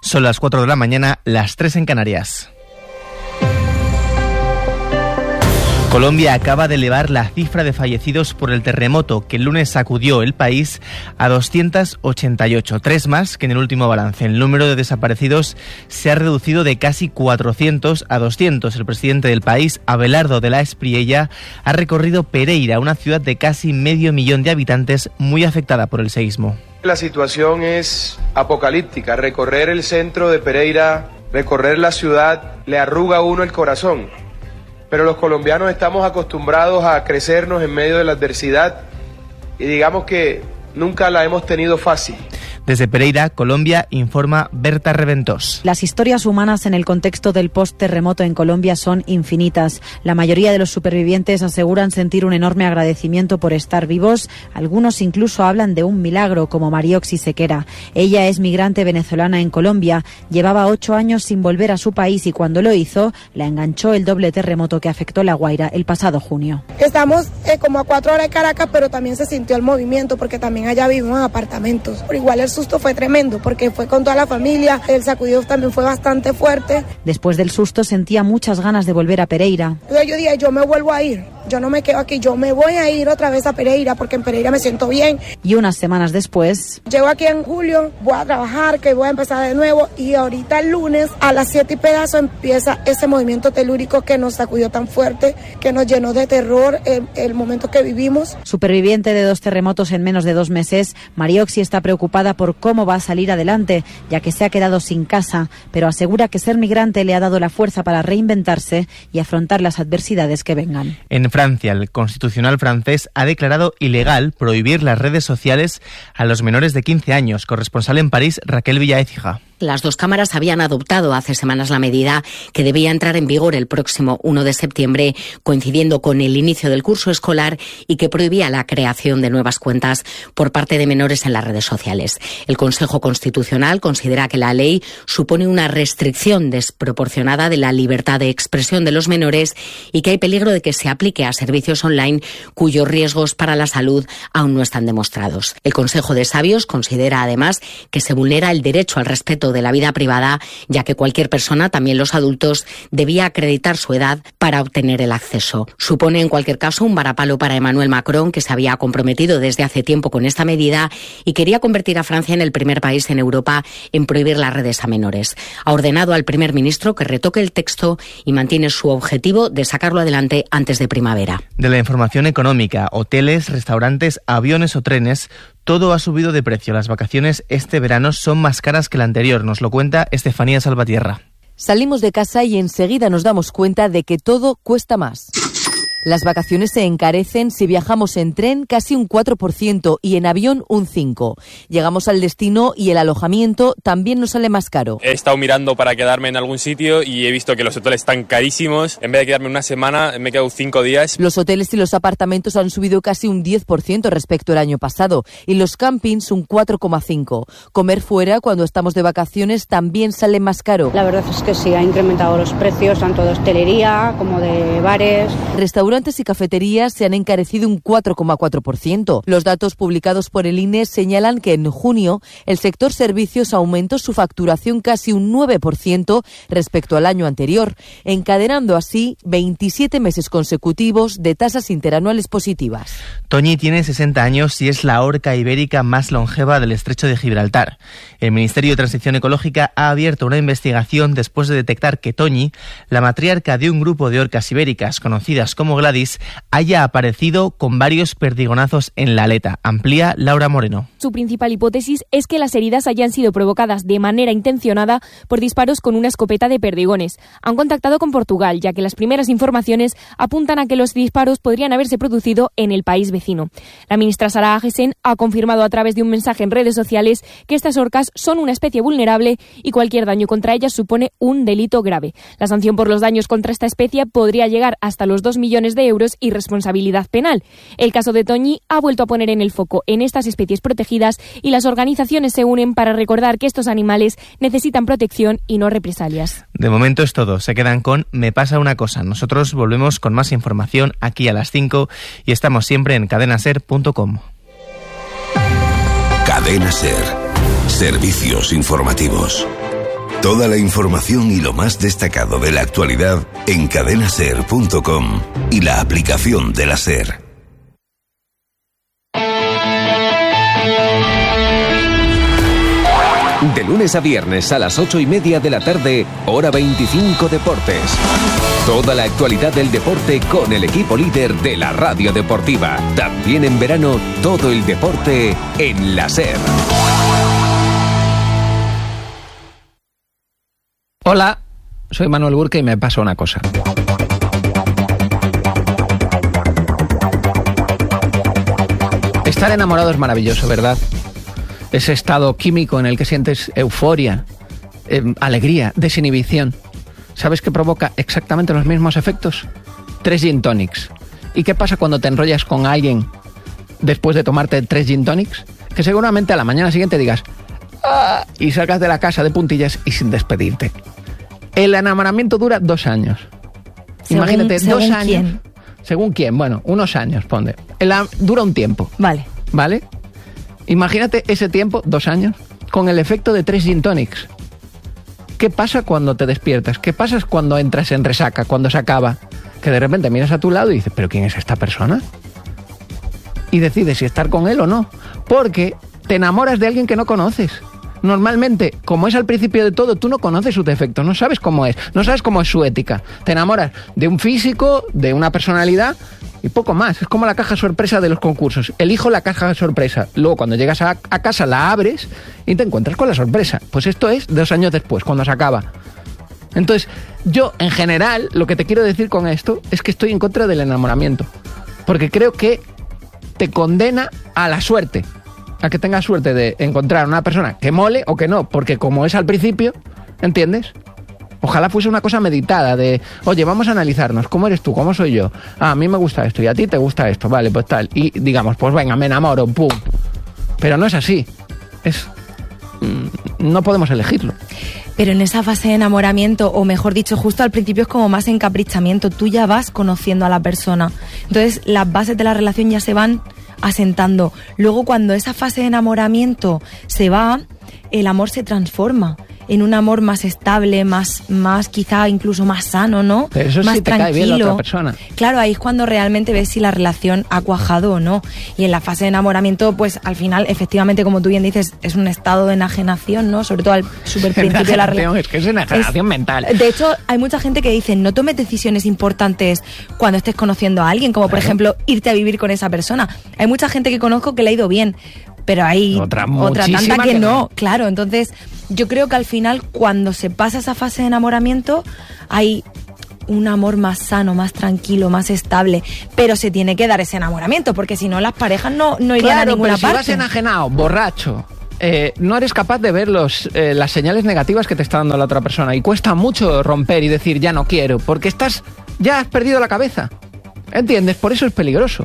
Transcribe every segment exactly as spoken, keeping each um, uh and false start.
Son las cuatro de la mañana, las tres en Canarias. Colombia acaba de elevar la cifra de fallecidos por el terremoto que el lunes sacudió el país a doscientos ochenta y ocho, tres más que en el último balance. El número de desaparecidos se ha reducido de casi cuatrocientos a doscientos. El presidente del país, Abelardo de la Espriella, ha recorrido Pereira, una ciudad de casi medio millón de habitantes muy afectada por el seísmo. La situación es apocalíptica. Recorrer el centro de Pereira, recorrer la ciudad, le arruga a uno el corazón. Pero los colombianos estamos acostumbrados a crecernos en medio de la adversidad y digamos que nunca la hemos tenido fácil. Desde Pereira, Colombia, informa Berta Reventós. Las historias humanas en el contexto del post-terremoto en Colombia son infinitas. La mayoría de los supervivientes aseguran sentir un enorme agradecimiento por estar vivos. Algunos incluso hablan de un milagro, como Marioxi Sequera. Ella es migrante venezolana en Colombia. Llevaba ocho años sin volver a su país y cuando lo hizo, la enganchó el doble terremoto que afectó La Guaira el pasado junio. Estamos eh, como a cuatro horas de Caracas, pero también se sintió el movimiento porque también allá vivimos en apartamentos. Pero igual el susto fue tremendo porque fue con toda la familia, el sacudido también fue bastante fuerte. Después del susto sentía muchas ganas de volver a Pereira. Entonces yo dije, yo me vuelvo a ir, yo no me quedo aquí, yo me voy a ir otra vez a Pereira porque en Pereira me siento bien. Y unas semanas después... Llego aquí en julio, voy a trabajar, que voy a empezar de nuevo y ahorita el lunes a las siete y pedazo empieza ese movimiento telúrico que nos sacudió tan fuerte, que nos llenó de terror el, el momento que vivimos. Superviviente de dos terremotos en menos de dos meses, Marioxi está preocupada por cómo va a salir adelante, ya que se ha quedado sin casa, pero asegura que ser migrante le ha dado la fuerza para reinventarse y afrontar las adversidades que vengan. En Francia, el Constitucional francés ha declarado ilegal prohibir las redes sociales a los menores de quince años. Corresponsal en París, Raquel Villaécija. Las dos cámaras habían adoptado hace semanas la medida que debía entrar en vigor el próximo uno de septiembre, coincidiendo con el inicio del curso escolar y que prohibía la creación de nuevas cuentas por parte de menores en las redes sociales. El Consejo Constitucional considera que la ley supone una restricción desproporcionada de la libertad de expresión de los menores y que hay peligro de que se aplique a servicios online cuyos riesgos para la salud aún no están demostrados. El Consejo de Sabios considera además que se vulnera el derecho al respeto de la vida privada, ya que cualquier persona, también los adultos, debía acreditar su edad para obtener el acceso. Supone en cualquier caso un varapalo para Emmanuel Macron, que se había comprometido desde hace tiempo con esta medida y quería convertir a Francia en el primer país en Europa en prohibir las redes a menores. Ha ordenado al primer ministro que retoque el texto y mantiene su objetivo de sacarlo adelante antes de primavera. De la información económica, hoteles, restaurantes, aviones o trenes, todo ha subido de precio. Las vacaciones este verano son más caras que la anterior, nos lo cuenta Estefanía Salvatierra. Salimos de casa y enseguida nos damos cuenta de que todo cuesta más. Las vacaciones se encarecen si viajamos en tren casi un cuatro por ciento y en avión un cinco por ciento. Llegamos al destino y el alojamiento también nos sale más caro. He estado mirando para quedarme en algún sitio y he visto que los hoteles están carísimos. En vez de quedarme una semana, me he quedado cinco días. Los hoteles y los apartamentos han subido casi un diez por ciento respecto al año pasado y los campings un cuatro coma cinco por ciento. Comer fuera cuando estamos de vacaciones también sale más caro. La verdad es que sí, ha incrementado los precios tanto de hostelería como de bares. Restaurantes y cafeterías se han encarecido un cuatro coma cuatro por ciento. Los datos publicados por el I N E señalan que en junio el sector servicios aumentó su facturación casi un nueve por ciento respecto al año anterior, encadenando así veintisiete meses consecutivos de tasas interanuales positivas. Toñi tiene sesenta años y es la orca ibérica más longeva del estrecho de Gibraltar. El Ministerio de Transición Ecológica ha abierto una investigación después de detectar que Toñi, la matriarca de un grupo de orcas ibéricas conocidas como Gladys, haya aparecido con varios perdigonazos en la aleta. Amplía Laura Moreno. Su principal hipótesis es que las heridas hayan sido provocadas de manera intencionada por disparos con una escopeta de perdigones. Han contactado con Portugal, ya que las primeras informaciones apuntan a que los disparos podrían haberse producido en el país vecino. La ministra Sara Agesen ha confirmado a través de un mensaje en redes sociales que estas orcas son una especie vulnerable y cualquier daño contra ellas supone un delito grave. La sanción por los daños contra esta especie podría llegar hasta los dos millones de euros y responsabilidad penal. El caso de Toñi ha vuelto a poner en el foco en estas especies protegidas y las organizaciones se unen para recordar que estos animales necesitan protección y no represalias. De momento es todo. Se quedan con Me pasa una cosa. Nosotros volvemos con más información aquí a las cinco y estamos siempre en cadena ser punto com. Cadena Ser. Servicios informativos. Toda la información y lo más destacado de la actualidad en cadena ser punto com y la aplicación de la SER. De lunes a viernes a las ocho y media de la tarde, hora veinticinco Deportes. Toda la actualidad del deporte con el equipo líder de la radio deportiva. También en verano, todo el deporte en la SER. Hola, soy Manuel Burke y me pasa una cosa. Estar enamorado es maravilloso, ¿verdad? Ese estado químico en el que sientes euforia, eh, alegría, desinhibición. ¿Sabes qué provoca exactamente los mismos efectos? Tres gin tonics. ¿Y qué pasa cuando te enrollas con alguien después de tomarte tres gin tonics? Que seguramente a la mañana siguiente digas ¡ah! Y salgas de la casa de puntillas y sin despedirte. El enamoramiento dura dos años. Según, Imagínate, según dos años. ¿Quién? Según quién, bueno, unos años, ponte. El, dura un tiempo. Vale. ¿Vale? Imagínate ese tiempo, dos años, con el efecto de tres gin tonics. ¿Qué pasa cuando te despiertas? ¿Qué pasa cuando entras en resaca, cuando se acaba? Que de repente miras a tu lado y dices, ¿pero quién es esta persona? Y decides si estar con él o no. Porque te enamoras de alguien que no conoces. Normalmente, como es al principio de todo, tú no conoces sus defectos, no sabes cómo es, no sabes cómo es su ética. Te enamoras de un físico, de una personalidad y poco más. Es como la caja sorpresa de los concursos. Elijo la caja sorpresa. Luego, cuando llegas a, a casa, la abres y te encuentras con la sorpresa. Pues esto es dos años después, cuando se acaba. Entonces, yo, en general, lo que te quiero decir con esto es que estoy en contra del enamoramiento. Porque creo que te condena a la suerte. A que tengas suerte de encontrar una persona que mole o que no. Porque como es al principio, ¿entiendes? Ojalá fuese una cosa meditada de, oye, vamos a analizarnos, ¿cómo eres tú? ¿Cómo soy yo? Ah, a mí me gusta esto y a ti te gusta esto, vale, pues tal. Y digamos, pues venga, me enamoro, pum. Pero no es así. Es... no podemos elegirlo. Pero en esa fase de enamoramiento, o mejor dicho, justo al principio es como más encaprichamiento. Tú ya vas conociendo a la persona. Entonces, las bases de la relación ya se van asentando. Luego, cuando esa fase de enamoramiento se va, el amor se transforma en un amor más estable, más, más quizá incluso más sano, ¿no? Pero eso más sí te tranquilo. cae bien la otra persona. Claro, ahí es cuando realmente ves si la relación ha cuajado o no. Y en la fase de enamoramiento, pues al final, efectivamente, como tú bien dices, es un estado de enajenación, ¿no? Sobre todo al super principio de la relación. Es que es enajenación es, mental. De hecho, hay mucha gente que dice, no tomes decisiones importantes cuando estés conociendo a alguien, como por claro. ejemplo, irte a vivir con esa persona. Hay mucha gente que conozco que le ha ido bien, pero hay otra, otra tanta que, que no. no, claro. Entonces, yo creo que al final, cuando se pasa esa fase de enamoramiento, hay un amor más sano, más tranquilo, más estable, pero se tiene que dar ese enamoramiento, porque si no, las parejas no, no irían claro, a ninguna pero parte. Si vas enajenado, borracho, eh, no eres capaz de ver los, eh, las señales negativas que te está dando la otra persona, y cuesta mucho romper y decir, ya no quiero, porque estás, ya has perdido la cabeza, ¿entiendes? Por eso es peligroso,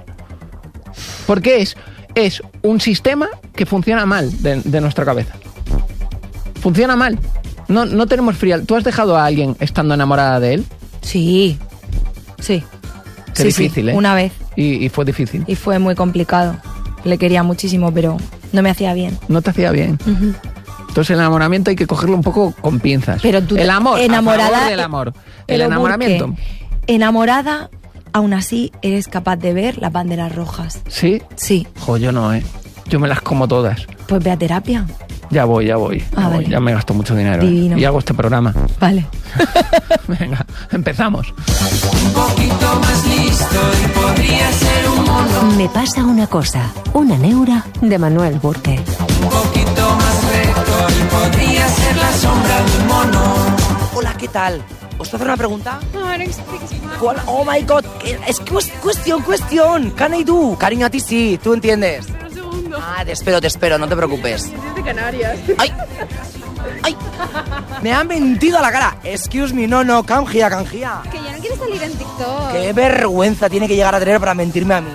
porque es... es un sistema que funciona mal de, de nuestra cabeza. Funciona mal. No, no tenemos frialdad. ¿Tú has dejado a alguien estando enamorada de él? Sí. Sí. Qué sí, difícil, sí, ¿eh? Una vez. Y, y fue difícil. Y fue muy complicado. Le quería muchísimo, pero no me hacía bien. No te hacía bien. Uh-huh. Entonces el enamoramiento hay que cogerlo un poco con pinzas. Pero tú el amor, enamorada, a favor del amor. El enamoramiento. Enamorada... aún así eres capaz de ver las banderas rojas. ¿Sí? Sí. Jo, yo no, ¿eh? Yo me las como todas. Pues ve a terapia. Ya voy, ya voy. Ah, ya, vale. voy. Ya me gasto mucho dinero. Divino. ¿eh? Y hago este programa. Vale. Venga, empezamos. Un poquito más listo y podría ser un mono. Me pasa una cosa. Una neura de Manuel Burke. Un poquito más recto y podría ser la sombra de un mono. Hola, ¿qué tal? ¿Os puedo hacer una pregunta? No, I don't speak Spanish. ¿Cuál? Oh my god, es que es cuestión, cuestión. Can I do? Cariño, a ti sí, tú entiendes. Un segundo. Ah, te espero, te espero, no te preocupes. Es de Canarias. ¡Ay! ¡Ay! Me han mentido a la cara. Excuse me, no, no, canjía, canjía. Que ya no quieres salir en TikTok. Qué vergüenza tiene que llegar a tener para mentirme a mí. Sí.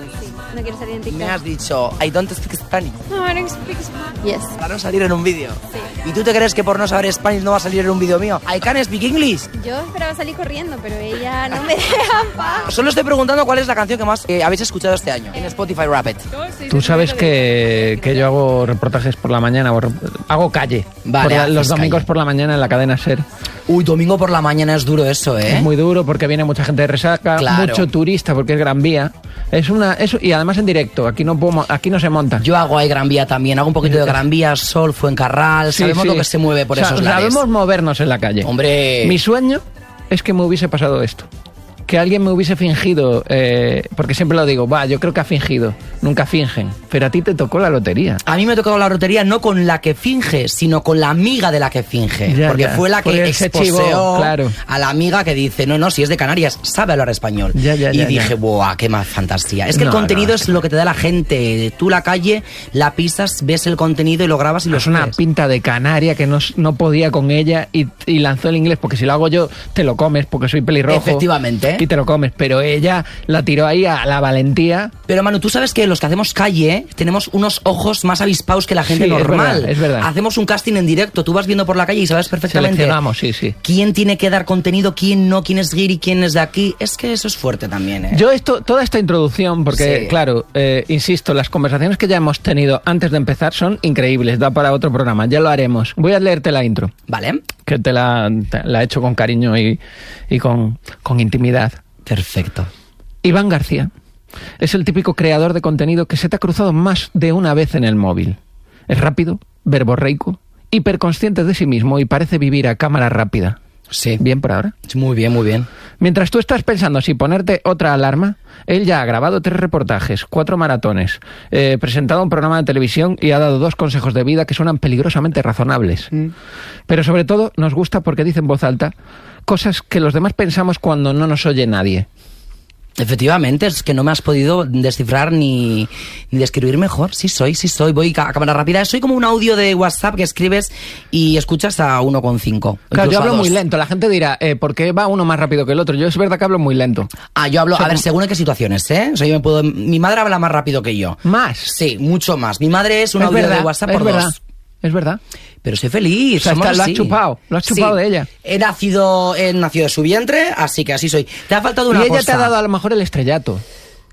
No quiero salir en TikTok. Me has dicho, I don't speak Spanish. No, I don't speak Spanish. Yes. Para no salir en un vídeo. Sí. ¿Y tú te crees que por no saber español no va a salir en un vídeo mío? I can speak English. Yo esperaba salir corriendo, pero ella no me deja en paz. Solo estoy preguntando cuál es la canción que más eh, habéis escuchado este año en Spotify Rapid. Tú sabes que, que yo hago reportajes por la mañana, o hago calle. Vale, por la, los domingos calle. por la mañana en la cadena SER. Uy, domingo por la mañana es duro eso, ¿eh? Es muy duro porque viene mucha gente de resaca, Claro. mucho turista porque es Gran Vía. Es una, eso y además en directo. Aquí no puedo, aquí no se monta. Yo hago ahí Gran Vía también, hago un poquito de Gran Vía, Sol, Fuencarral, Sí, sabemos sí. lo que se mueve por O sea, esos lares. sabemos movernos en la calle. Hombre. Mi sueño es que me hubiese pasado esto. Que alguien me hubiese fingido, eh, porque siempre lo digo, va, yo creo que ha fingido, nunca fingen, pero a ti te tocó la lotería. A mí me ha tocado la lotería no con la que finge, sino con la amiga de la que finge. Ya, porque ya. fue la que Porque se exposeó chivó, claro. a la amiga que dice, no, no, si es de Canarias, sabe hablar español. Ya, ya, y ya, dije, ya. buah, qué más fantasía. Es que No, el contenido no, es lo que te da la gente. Tú la calle, la pisas, ves el contenido y lo grabas y lo Es una subes. pinta de canaria que no, no podía con ella y, y lanzó el inglés, porque si lo hago yo, te lo comes, porque soy pelirrojo. Efectivamente. Y te lo comes, pero ella la tiró ahí a la valentía. Pero Manu, tú sabes que los que hacemos calle tenemos unos ojos más avispados que la gente Sí, es normal. verdad, es verdad. Hacemos un casting en directo, tú vas viendo por la calle y sabes perfectamente Seleccionamos, sí, sí. quién tiene que dar contenido, quién no, quién es guiri, quién es de aquí. Es que eso es fuerte también, ¿eh? Yo esto, toda esta introducción, porque Sí. claro, eh, insisto, las conversaciones que ya hemos tenido antes de empezar son increíbles, da para otro programa, ya lo haremos. Voy a leerte la intro. Vale. Que te la, te la he hecho con cariño y, y con, con intimidad. Perfecto. Iván García es el típico creador de contenido que se te ha cruzado más de una vez en el móvil. Es rápido, verborreico, hiperconsciente de sí mismo y parece vivir a cámara rápida. Sí. ¿Bien por ahora? Muy bien, muy bien. Mientras tú estás pensando si ponerte otra alarma, él ya ha grabado tres reportajes, cuatro maratones, eh, presentado un programa de televisión y ha dado dos consejos de vida que suenan peligrosamente razonables. Mm. Pero sobre todo nos gusta porque dice en voz alta cosas que los demás pensamos cuando no nos oye nadie. Efectivamente, es que no me has podido descifrar ni, ni describir mejor. Sí soy, sí soy. Voy a cámara rápida. Soy como un audio de WhatsApp que escribes y escuchas a uno coma cinco. Claro, yo hablo muy lento. La gente dirá, eh, ¿por qué va uno más rápido que el otro? Yo es verdad que hablo muy lento. Ah, yo hablo, O sea, a ver, como- según en qué situaciones, ¿eh? O sea, yo me puedo... Mi madre habla más rápido que yo. ¿Más? Sí, mucho más. Mi madre es un Es audio verdad, de WhatsApp es por verdad. dos. Es verdad. Pero soy feliz. O sea, somos está- lo has así. chupado, lo has chupado Sí. de ella. He nacido, he nacido de su vientre, así que así soy. Te ha faltado una Y ella cosa. te ha dado a lo mejor el estrellato.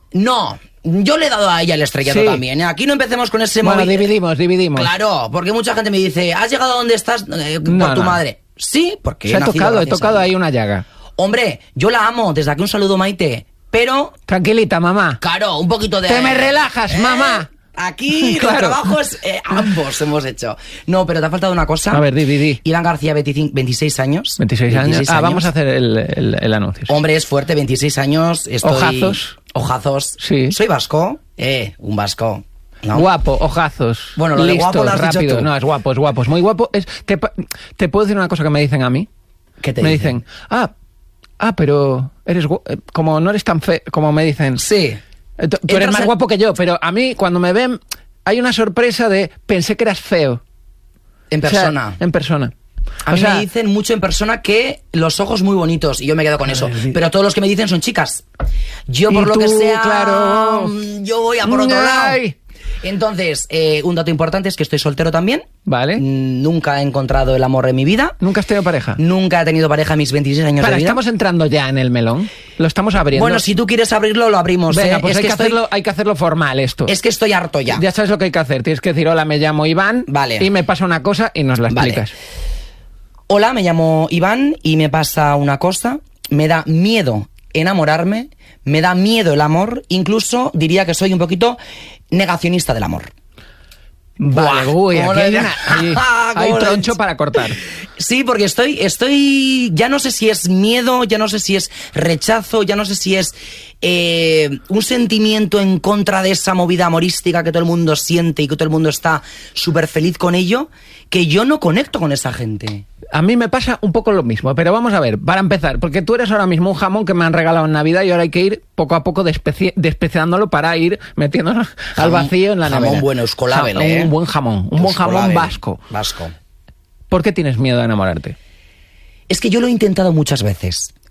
No, yo le he dado a ella el estrellato Sí. también. ¿eh? Aquí no empecemos con ese Bueno, móvil. dividimos, dividimos. Claro, porque mucha gente me dice, ¿has llegado a donde estás eh, por No, tu no. madre? Sí, porque Se he ha nacido tocado, he gracias a tocado ella. ahí una llaga. Hombre, yo la amo. Desde aquí un saludo, Maite. Pero, Tranquilita, mamá. claro, un poquito de... Te me relajas, ¿Eh? mamá. Aquí Claro. los trabajos eh, ambos hemos hecho. No, pero te ha faltado una cosa. A ver, di, di, di. Iván García, veinticinco, veintiséis años. veintiséis años. Ah, vamos a hacer el, el, el anuncio. sí. Hombre, es fuerte, veintiséis años. Estoy... Ojazos. Ojazos. Sí. Soy vasco. Eh, un vasco. ¿no? Guapo, ojazos. Bueno, lo de listos, guapo lo has dicho rápido. tú. No, es guapo, es guapo, es muy guapo. Es, te, pa- te puedo decir una cosa que me dicen a mí. ¿Qué te me dicen? dicen, ah, ah, pero eres gu- eh, como no eres tan feo, como me dicen. Sí. eh, Tú tú eres Entras más en- guapo que yo, pero a mí cuando me ven hay una sorpresa de pensé que eras feo. En O sea, persona. en persona. A O mí sea, me dicen mucho en persona que los ojos muy bonitos y yo me quedo con eso. Pero todos los que me dicen son chicas. Yo por Y lo que tú, sea, claro. mm, yo voy a por otro Ay. lado. Entonces, eh, un dato importante es que estoy soltero también. Vale. Mm, Nunca he encontrado el amor en mi vida. ¿Nunca has tenido pareja? Nunca he tenido pareja en mis veintiséis años Para, de vida. estamos entrando ya en el melón. Lo estamos abriendo. Bueno, si tú quieres abrirlo, lo abrimos. Venga, ¿eh? pues es, hay que que, estoy, hacerlo, hay que hacerlo formal esto. es que estoy harto ya. Ya sabes lo que hay que hacer. Tienes que decir, hola, me llamo Iván. Vale. Y me pasa una cosa y nos la Vale. explicas. Hola, me llamo Iván y me pasa una cosa. Me da miedo enamorarme, me da miedo el amor, incluso diría que soy un poquito negacionista del amor. Vale, Buah, uy, ¿cómo aquí lo hay, he- una- hay- ¿Cómo hay lo he troncho hecho? para cortar. Sí, porque estoy, estoy, ya no sé si es miedo, ya no sé si es rechazo, ya no sé si es eh, un sentimiento en contra de esa movida amorística que todo el mundo siente y que todo el mundo está súper feliz con ello, que yo no conecto con esa gente. A mí me pasa un poco lo mismo, pero vamos a ver, para empezar, porque tú eres ahora mismo un jamón que me han regalado en Navidad y ahora hay que ir poco a poco despeci- despreciándolo para ir metiéndolo al Jamón- vacío en la jamón nevera. bueno, euskolabel, Ja- ¿eh? Un buen jamón, un buen jamón Euskolabel. vasco. Vasco. ¿Por qué tienes miedo a enamorarte? Es que yo lo he intentado muchas veces.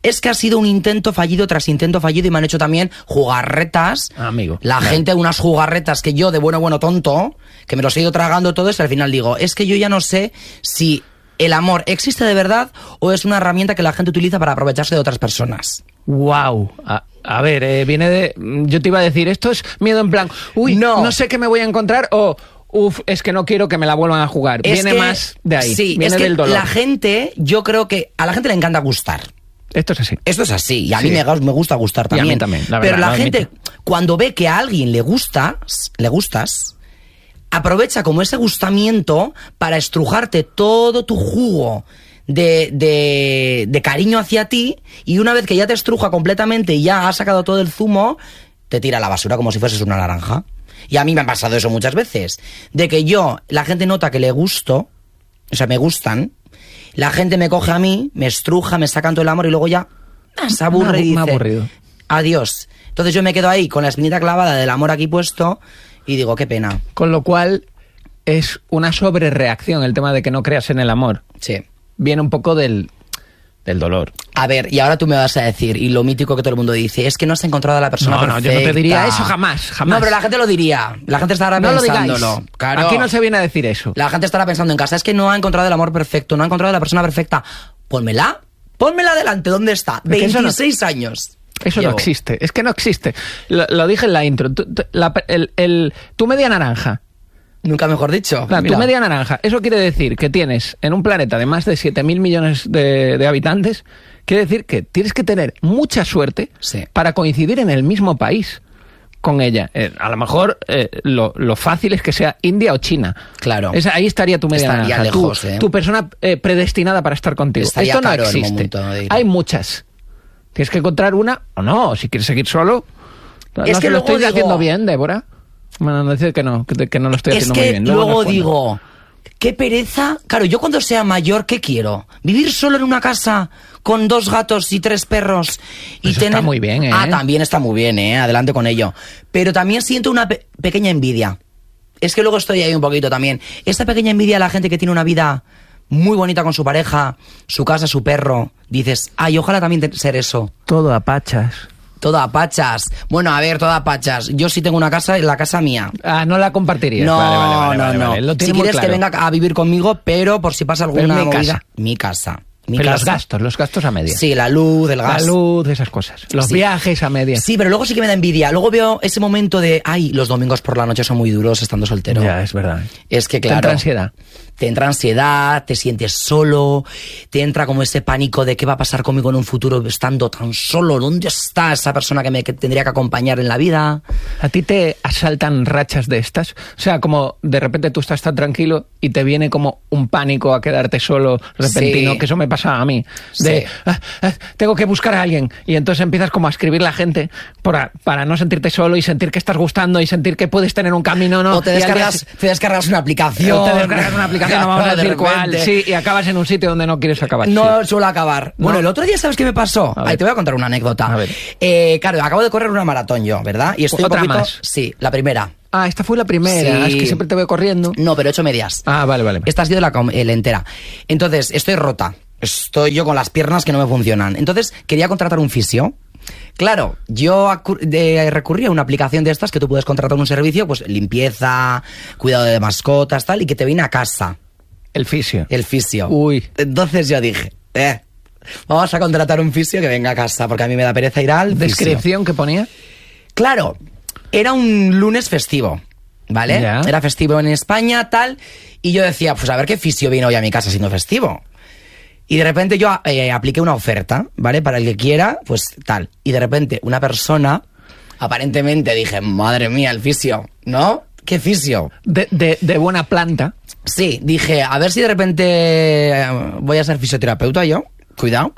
es que ha sido un intento fallido tras intento fallido y me han hecho también jugarretas. Amigo. La Claro. gente, unas jugarretas que yo de bueno, bueno, tonto, que me los he ido tragando todos y al final digo, es que yo ya no sé si el amor existe de verdad o es una herramienta que la gente utiliza para aprovecharse de otras personas. Wow. A, a ver, eh, viene de... Yo te iba a decir, esto es miedo en plan, uy, no, no sé qué me voy a encontrar o... Uf, es que no quiero que me la vuelvan a jugar. Es Viene que, más de ahí. Sí, viene es que del dolor. la gente, yo creo que a la gente le encanta gustar. Esto es así. Esto es así. Y a Sí. mí me, me gusta gustar Y a también. mí también, la Pero verdad, la lo gente, admito. cuando ve que a alguien le gustas, le gustas, aprovecha como ese gustamiento para estrujarte todo tu jugo de, de, de cariño hacia ti, y una vez que ya te estruja completamente y ya has sacado todo el zumo, te tira a la basura como si fueses una naranja. Y a mí me ha pasado eso muchas veces. De que yo, la gente nota que le gusto, o sea, me gustan, la gente me coge a mí, me estruja, me sacan todo el amor y luego ya ah, se aburre Me ha- y me ha dice, aburrido. adiós. Entonces yo me quedo ahí con la espinita clavada del amor aquí puesto y digo, qué pena. Con lo cual es una sobrereacción el tema de que no creas en el amor. Sí. Viene un poco del, del dolor. A ver, y ahora tú me vas a decir, y lo mítico que todo el mundo dice, es que no has encontrado a la persona No, no, perfecta. yo no te diría eso jamás, jamás. No, pero la gente lo diría. La gente estará No lo pensándolo. digáis. Claro. Aquí no se viene a decir eso. La gente estará pensando en casa, es que no ha encontrado el amor perfecto, no ha encontrado a la persona perfecta. Pónmela, pónmela adelante, ¿dónde está? Es que eso no- veintiséis años. Eso Llevo. no existe, es que no existe. Lo, lo dije en la intro. Tu, tu- la- el, el- tu media naranja. Nunca mejor dicho. Claro, tu Mira. media naranja. Eso quiere decir que tienes en un planeta de más de siete mil millones de, de habitantes, quiere decir que tienes que tener mucha suerte Sí. para coincidir en el mismo país con ella. Eh, a lo mejor eh, lo, lo fácil es que sea India o China. Claro. Esa- ahí estaría tu media Estaría naranja. lejos, tu, eh. tu persona eh, predestinada para estar contigo. Estaría Esto no caro el existe. momento de ir. Hay muchas. Tienes que encontrar una o no. O si quieres seguir solo. No, Es no que se lo luego estoy digo- haciendo bien, Débora. Bueno, no decir que no, que, que no lo estoy Es haciendo que muy bien. luego respondo. digo, qué pereza. Claro, yo cuando sea mayor, ¿qué quiero? ¿Vivir solo en una casa con dos gatos y tres perros? Y Eso tener... está muy bien, ¿eh? Ah, también está muy bien, ¿eh? Adelante con ello. Pero también siento una pe- pequeña envidia. Es que luego estoy ahí un poquito también. Esta pequeña envidia a la gente que tiene una vida muy bonita con su pareja, su casa, su perro. Dices, ay, ojalá también te- ser eso. Todo a pachas. Todo a pachas. Bueno, a ver, todo a pachas. Yo sí tengo una casa, la casa mía. Ah, no la compartirías. No, Vale, vale, vale, no, vale, no. vale. Lo Si tiene muy quieres que claro. venga a vivir conmigo, pero por si pasa alguna Pero es mi movida- casa. Mi casa. Mi Pero casa. los gastos, los gastos a media. Sí, la luz, el gas. La luz, esas cosas. Los Sí. viajes a media. Sí, pero luego sí que me da envidia. Luego veo ese momento de, ay, los domingos por la noche son muy duros estando soltero. Ya, es verdad. Es que Te claro. entra ansiedad. Te entra ansiedad, te sientes solo, te entra como ese pánico de qué va a pasar conmigo en un futuro estando tan solo. ¿Dónde está esa persona que me que tendría que acompañar en la vida? ¿A ti te asaltan rachas de estas? O sea, como de repente tú estás tan tranquilo y te viene como un pánico a quedarte solo repentino, Sí. que eso me pasaba a mí. De, Sí. "Ah, ah, tengo que buscar a alguien. Y entonces empiezas como a escribir la gente para, para no sentirte solo y sentir que estás gustando y sentir que puedes tener un camino, ¿no? O te Y al día descargas, si- te descargas una aplicación. o te descargas una aplicación, no vamos a De decir cuál. repente. Sí, y acabas en un sitio donde no quieres acabar. No Sí. suelo acabar. No. Bueno, el otro día, ¿sabes qué me pasó? A Ahí ver. te voy a contar una anécdota. A ver. Eh, claro, acabo de correr una maratón yo, ¿verdad? Y estoy un ¿Otra poquito... más? Sí, la primera. Ah, esta fue la primera. Sí. Es que siempre te voy corriendo. No, pero he hecho medias. Ah, vale, vale. vale. Esta ha sido la, com- eh, la entera. Entonces, estoy rota. Estoy yo con las piernas que no me funcionan. Entonces, quería contratar un fisio. Claro, yo acu- de- recurrí a una aplicación de estas que tú puedes contratar un servicio, pues limpieza, cuidado de mascotas, tal, y que te viene a casa. El fisio. El fisio. Uy. Entonces yo dije, eh, vamos a contratar un fisio que venga a casa, porque a mí me da pereza ir al fisio. ¿Descripción que ponía? Claro, era un lunes festivo, ¿vale? Ya. Era festivo en España, tal, y yo decía, pues a ver qué fisio viene hoy a mi casa siendo festivo. Y de repente yo eh, apliqué una oferta, ¿vale? Para el que quiera, pues tal. Y de repente una persona, aparentemente dije, madre mía, el fisio, ¿no? ¿Qué fisio? De, de, de buena planta. Sí, dije, a ver si de repente eh, voy a ser fisioterapeuta yo, cuidado.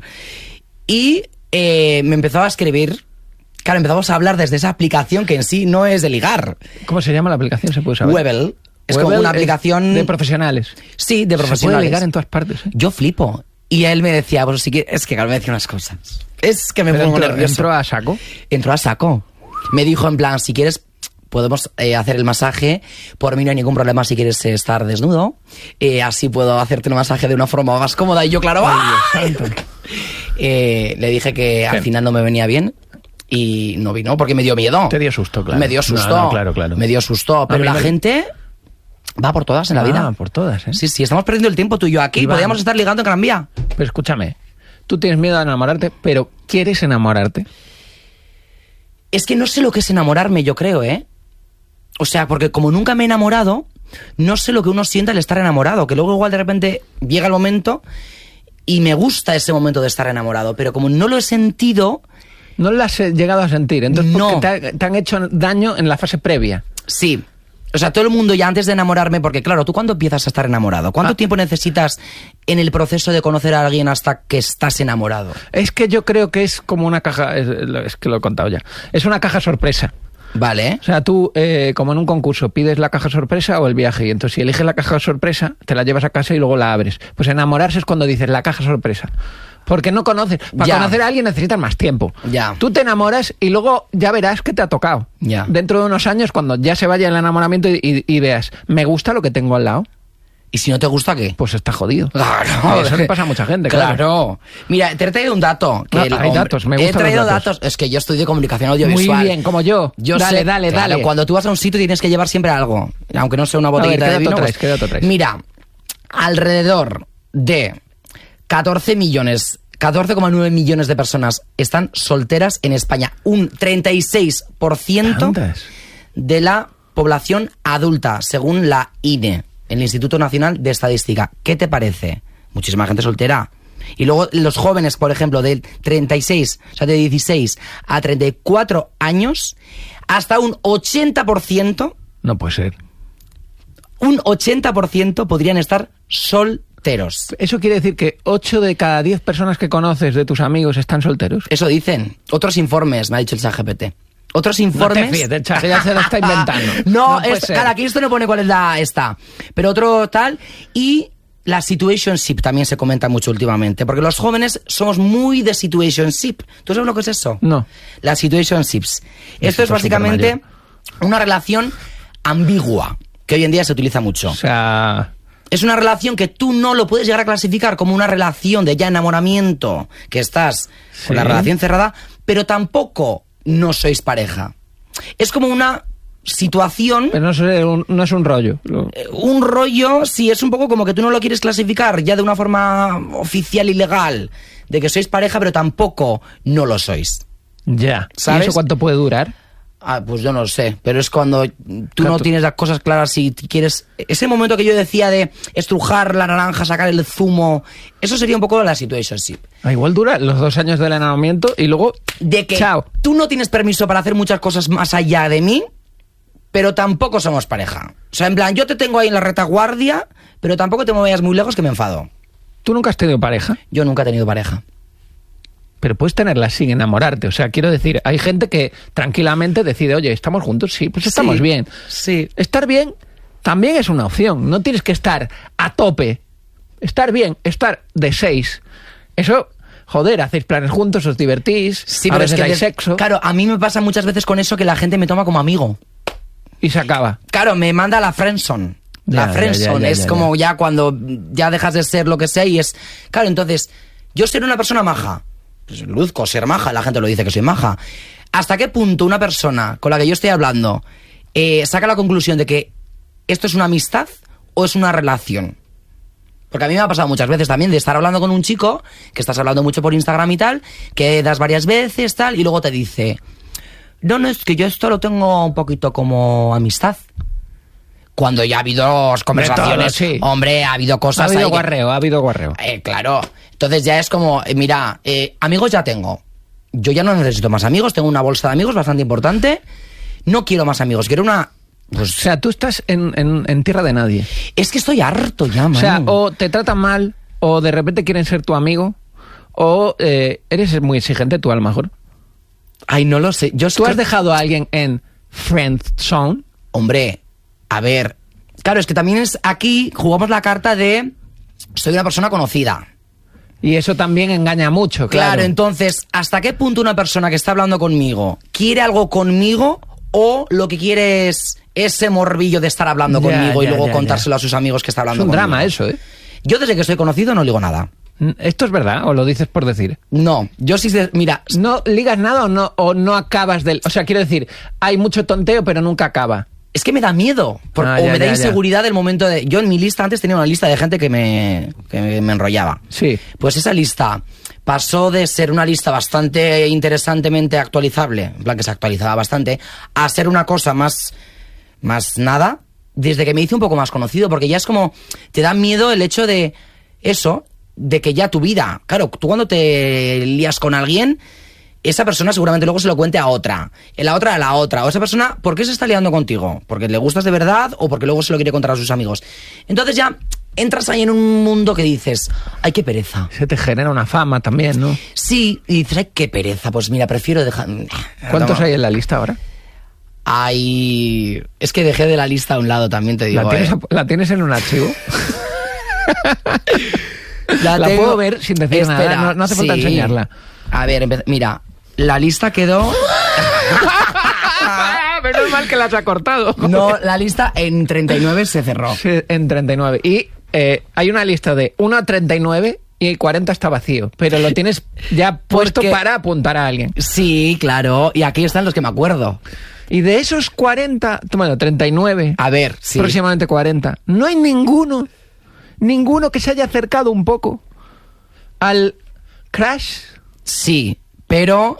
Y eh, me empezó a escribir, claro, empezamos a hablar desde esa aplicación que en sí no es de ligar. ¿Cómo se llama la aplicación? ¿Se puede saber? Webel. Es Webel como una es aplicación... de profesionales. Sí, de Se profesionales. puede ligar en todas partes. ¿eh? Yo flipo. Y él me decía, pues si quieres... Es que claro, me decía unas cosas. Es que me Pero pongo entró, nervioso. entró a saco. Entró a saco. Me dijo en plan, si quieres... Podemos eh, hacer el masaje, por mí no hay ningún problema si quieres eh, estar desnudo, eh, así puedo hacerte un masaje de una forma más cómoda y yo claro, Ay, ¡ay! Dios santo. eh, le dije que al final no me venía bien. Y no vino porque me dio miedo. Te dio susto, claro. Me dio susto. No, no, claro, claro. Me dio susto. Pero la me... gente va por todas en la ah, vida. por todas, ¿eh? Sí, sí, estamos perdiendo el tiempo tú y yo aquí. Iván, podríamos estar ligando en Gran Vía. Pero escúchame, tú tienes miedo a enamorarte, pero ¿quieres enamorarte? Es que no sé lo que es enamorarme, yo creo, ¿eh? O sea, porque como nunca me he enamorado, no sé lo que uno siente al estar enamorado. Que luego igual de repente llega el momento y me gusta ese momento de estar enamorado. Pero como no lo he sentido... No lo has llegado a sentir, entonces no. porque te, te han hecho daño en la fase previa. Sí. O sea, todo el mundo ya antes de enamorarme, porque claro, ¿tú cuándo empiezas a estar enamorado? ¿Cuánto ah. tiempo necesitas en el proceso de conocer a alguien hasta que estás enamorado? Es que yo creo que es como una caja, es, es que lo he contado ya, es una caja sorpresa. Vale. O sea, tú, eh, como en un concurso, pides la caja sorpresa o el viaje, y entonces si eliges la caja sorpresa, te la llevas a casa y luego la abres. Pues enamorarse es cuando dices la caja sorpresa. Porque no conoces. Para ya. conocer a alguien necesitas más tiempo. Ya. Tú te enamoras y luego ya verás que te ha tocado. Ya. Dentro de unos años, cuando ya se vaya el enamoramiento y, y, y veas, me gusta lo que tengo al lado. ¿Y si no te gusta qué? Pues está jodido. Claro. Eso le pasa a mucha gente, claro. claro. Mira, te he traído un dato. Que no, el, hay hombre, datos, me gustan He traído los datos. datos. Es que yo estudio comunicación audiovisual. Muy bien, como yo. Yo dale, sé, dale, claro, dale. Cuando tú vas a un sitio tienes que llevar siempre algo. Aunque no sea una botellita a ver, de vino. Traes, pues, ¿qué dato traes? Mira, alrededor de catorce millones... catorce coma nueve millones de personas están solteras en España. Un treinta y seis por ciento ¿Tantas? De la población adulta, según la I N E, el Instituto Nacional de Estadística. ¿Qué te parece? Muchísima gente soltera. Y luego los jóvenes, por ejemplo, de treinta y seis, o sea, de dieciséis a treinta y cuatro años, hasta un ochenta por ciento... No puede ser. Un ochenta por ciento podrían estar solteros. ¿Eso quiere decir que ocho de cada diez personas que conoces de tus amigos están solteros? Eso dicen. Otros informes, me ha dicho el ChatGPT. Otros informes... No te fíes, el chat, ya se lo está inventando. no, no es, claro, aquí esto no pone cuál es la esta. Pero otro tal... Y la situationship también se comenta mucho últimamente. Porque los jóvenes somos muy de situationship. ¿Tú sabes lo que es eso? No. Las situationships. Esto es básicamente una relación ambigua, que hoy en día se utiliza mucho. O sea... Es una relación que tú no lo puedes llegar a clasificar como una relación de ya enamoramiento, que estás sí. con la relación cerrada, pero tampoco no sois pareja. Es como una situación... Pero no es un, no es un rollo. Un rollo, sí, es un poco como que tú no lo quieres clasificar ya de una forma oficial y legal, de que sois pareja, pero tampoco no lo sois. Ya. ¿Sabes? ¿Y eso cuánto puede durar? Ah, pues yo no lo sé, pero es cuando tú claro, no tú... tienes las cosas claras y quieres... Ese momento que yo decía de estrujar la naranja, sacar el zumo, eso sería un poco la situationship. Ah, igual dura los dos años del enamoramiento y luego... De que chao. Tú no tienes permiso para hacer muchas cosas más allá de mí, pero tampoco somos pareja. O sea, en plan, yo te tengo ahí en la retaguardia, pero tampoco te me vayas muy lejos que me enfado. ¿Tú nunca has tenido pareja? Yo nunca he tenido pareja. Pero puedes tenerla sin enamorarte. O sea, quiero decir, hay gente que tranquilamente decide, oye, ¿estamos juntos? Sí, pues estamos sí, bien. Sí. Estar bien también es una opción. No tienes que estar a tope. Estar bien, estar de seis. Eso, joder, hacéis planes juntos, os divertís, sí, a pero veces es que hay des... sexo. Claro, a mí me pasa muchas veces con eso que la gente me toma como amigo. Y se acaba. Claro, me manda la friendzone. Ya, la friendzone ya, ya, ya, es ya, como ya. ya cuando ya dejas de ser lo que sea y es... Claro, entonces, yo ser una persona maja, pues luzco ser maja, la gente lo dice que soy maja. ¿Hasta qué punto una persona con la que yo estoy hablando eh, saca la conclusión de que esto es una amistad o es una relación? Porque a mí me ha pasado muchas veces también de estar hablando con un chico, que estás hablando mucho por Instagram y tal, que das varias veces, tal, y luego te dice... No, no, es que yo esto lo tengo un poquito como amistad. Cuando ya ha habido conversaciones, todo, sí. Hombre, ha habido cosas... Ha habido ahí guarreo, que... ha habido guarreo. Eh, claro. Entonces ya es como, eh, mira, eh, amigos ya tengo. Yo ya no necesito más amigos, tengo una bolsa de amigos bastante importante. No quiero más amigos, quiero una... Pues, o sea, tú estás en, en, en tierra de nadie. Es que estoy harto ya, man. O sea, o te tratan mal, o de repente quieren ser tu amigo, o eh, eres muy exigente tú a lo mejor. Ay, no lo sé. Yo ¿Tú has dejado a alguien en friend zone? Hombre, a ver... Claro, es que también es aquí jugamos la carta de soy una persona conocida. Y eso también engaña mucho, claro. Claro, entonces, ¿hasta qué punto una persona que está hablando conmigo quiere algo conmigo o lo que quiere es ese morbillo de estar hablando ya, conmigo ya, y luego ya, contárselo ya. a sus amigos que está hablando conmigo? Es un conmigo? drama eso, ¿eh? Yo desde que estoy conocido no ligo nada. ¿Esto es verdad o lo dices por decir? No, yo sí, mira... ¿No ligas nada o no, o no acabas del...? O sea, quiero decir, hay mucho tonteo pero nunca acaba. Es que me da miedo, por, ah, o ya, me da ya, inseguridad ya. del momento de... Yo en mi lista antes tenía una lista de gente que me, que me enrollaba. Sí. Pues esa lista pasó de ser una lista bastante interesantemente actualizable, en plan que se actualizaba bastante, a ser una cosa más, más nada, desde que me hice un poco más conocido, porque ya es como... Te da miedo el hecho de eso, de que ya tu vida... Claro, tú cuando te lías con alguien... Esa persona seguramente luego se lo cuente a otra, la otra a la otra, o esa persona, ¿por qué se está liando contigo? ¿Porque le gustas de verdad o porque luego se lo quiere contar a sus amigos? Entonces ya entras ahí en un mundo que dices, ay, qué pereza. Se te genera una fama también, ¿no? Sí, y dices, ay, qué pereza, pues mira, prefiero dejar... ¿Cuántos hay en la lista ahora? Hay... Es que dejé de la lista a un lado, también te digo. ¿La tienes, eh. ¿la tienes en un archivo? La, la tengo... puedo ver sin decir Espera, nada, no, no hace falta sí. enseñarla. A ver, empe... mira, la lista quedó... Menos mal que la has cortado. No, la lista en treinta y nueve se cerró. Sí, en treinta y nueve. Y eh, hay una lista de uno a treinta y nueve y el cuarenta está vacío. Pero lo tienes ya puesto Porque... para apuntar a alguien. Sí, claro. Y aquí están los que me acuerdo. Y de esos cuarenta, bueno, treinta y nueve. A ver, sí. Próximamente cuarenta. No hay ninguno, ninguno que se haya acercado un poco al Crash. Sí, pero...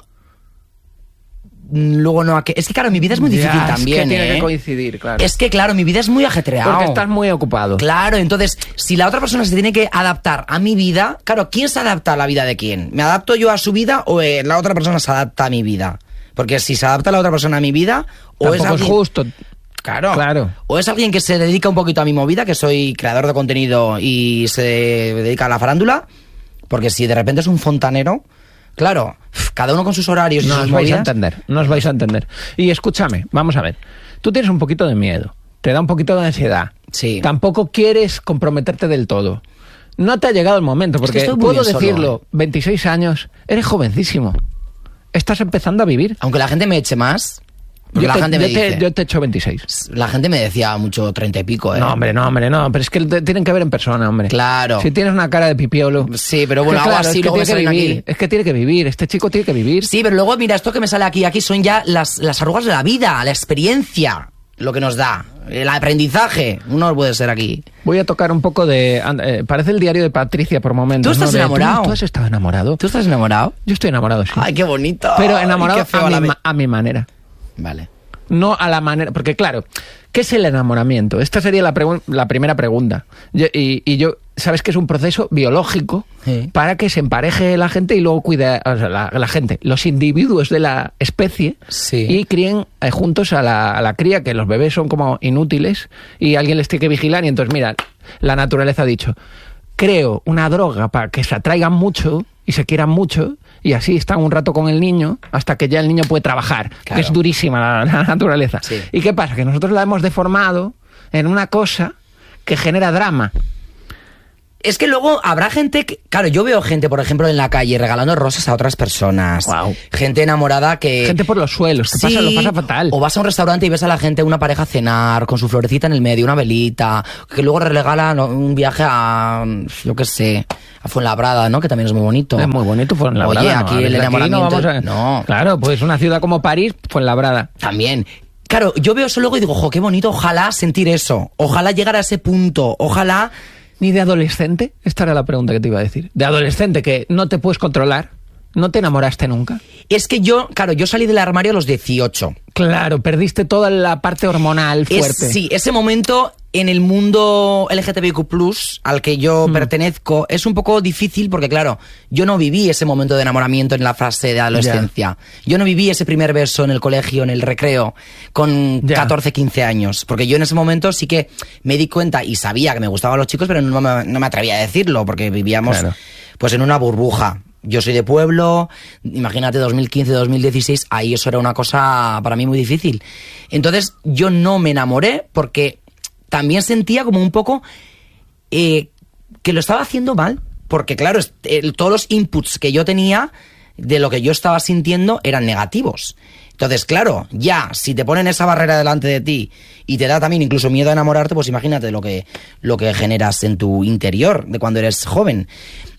Luego no... Es que claro, mi vida es muy difícil ya, también, es que tiene ¿eh? que coincidir, claro. Es que claro, mi vida es muy ajetreada. Porque estás muy ocupado. Claro, entonces, si la otra persona se tiene que adaptar a mi vida... Claro, ¿quién se adapta a la vida de quién? ¿Me adapto yo a su vida o eh, la otra persona se adapta a mi vida? Porque si se adapta la otra persona a mi vida... O Tampoco es, alguien... es justo. Claro. claro. O es alguien que se dedica un poquito a mi movida, que soy creador de contenido y se dedica a la farándula. Porque si de repente es un fontanero... Claro, cada uno con sus horarios y no sus os movidas. vais a entender, no os vais a entender. Y escúchame, vamos a ver. Tú tienes un poquito de miedo, te da un poquito de ansiedad. Sí. Tampoco quieres comprometerte del todo. No te ha llegado el momento, porque es que puedo decirlo, solo, ¿eh? veintiséis años, eres jovencísimo. Estás empezando a vivir. Aunque la gente me eche más... Yo la te, gente me yo, dice, te, yo te echo veintiséis. La gente me decía mucho treinta y pico, ¿eh? No, hombre, no, hombre, no. Pero es que te tienen que ver en persona, hombre. Claro. Si tienes una cara de pipiolo. Sí, pero bueno, es que, hago claro, así, es que luego tiene me que vivir. aquí. Es que tiene que vivir. Este chico tiene que vivir. Sí, pero luego, mira, esto que me sale aquí, aquí son ya las, las arrugas de la vida, la experiencia, lo que nos da. El aprendizaje. Uno puede ser aquí. Voy a tocar un poco de... Eh, parece el diario de Patricia por momentos. ¿Tú estás ¿no? enamorado? ¿Tú, ¿Tú has estado enamorado? ¿Tú estás enamorado? Yo estoy enamorado, sí. Ay, qué bonito. Pero enamorado Ay, a, mi, a mi manera. Vale. No a la manera... Porque claro, ¿qué es el enamoramiento? Esta sería la, la primera pregunta. Yo, y, y yo... Sabes que es un proceso biológico sí. para que se empareje la gente y luego cuide o sea, la, la gente, los individuos de la especie sí. y críen eh, juntos a la, a la cría, que los bebés son como inútiles y alguien les tiene que vigilar y entonces, mira, la naturaleza ha dicho, creo una droga para que se atraigan mucho y se quieran mucho y así están un rato con el niño hasta que ya el niño puede trabajar, claro. que es durísima la, la naturaleza. Sí. ¿Y qué pasa? Que nosotros la hemos deformado en una cosa que genera drama. Es que luego habrá gente que... Claro, yo veo gente, por ejemplo, en la calle regalando rosas a otras personas. Wow. Gente enamorada que... Gente por los suelos, que sí, pasa, lo pasa fatal. O vas a un restaurante y ves a la gente, una pareja cenar, con su florecita en el medio, una velita, que luego regalan un viaje a... yo qué sé... a Fuenlabrada, ¿no? Que también es muy bonito. Es muy bonito Fuenlabrada. Oye, aquí no, el enamoramiento... Aquí no, vamos a... no. Claro, pues una ciudad como París, Fuenlabrada. También... Claro, yo veo eso luego y digo, jo, qué bonito, ojalá sentir eso. Ojalá llegar a ese punto. Ojalá... ¿Ni de adolescente? Esta era la pregunta que te iba a decir. De adolescente, que no te puedes controlar. ¿No te enamoraste nunca? Es que yo, claro, yo salí del armario a los dieciocho. Claro, perdiste toda la parte hormonal fuerte. Es, sí, ese momento en el mundo L G T B I Q plus, al que yo mm. pertenezco, es un poco difícil porque, claro, yo no viví ese momento de enamoramiento en la fase de adolescencia. Yeah. Yo no viví ese primer beso en el colegio, en el recreo, con yeah. catorce, quince años. Porque yo en ese momento sí que me di cuenta y sabía que me gustaban los chicos, pero no me, no me atrevía a decirlo porque vivíamos claro. pues en una burbuja. Yo soy de pueblo, imagínate dos mil quince, dos mil dieciséis, ahí eso era una cosa para mí muy difícil. Entonces yo no me enamoré porque también sentía como un poco eh, que lo estaba haciendo mal. Porque claro, eh, todos los inputs que yo tenía de lo que yo estaba sintiendo eran negativos. Entonces, claro, ya, si te ponen esa barrera delante de ti y te da también incluso miedo a enamorarte, pues imagínate lo que, lo que generas en tu interior de cuando eres joven.